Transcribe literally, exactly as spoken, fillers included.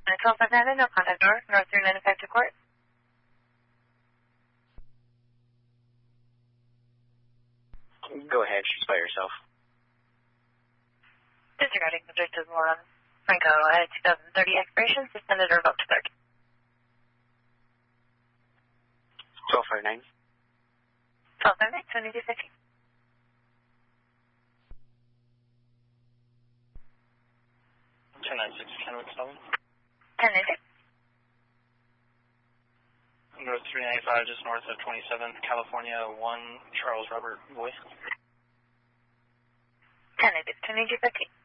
twelve five nine, no contact door, North three ninety-five to court. Go ahead, she's by herself. Disregarding objective one, Franco, uh, twenty thirty expiration, suspended or revoked to third. twelve five nine. twelve five nine, twenty-two fifty. ten ninety-six, Kenwood seven. ten ninety-six. North three ninety-five, just north of twenty-seventh, California, one, Charles Robert Boy. ten ninety-six, twenty-two fifty.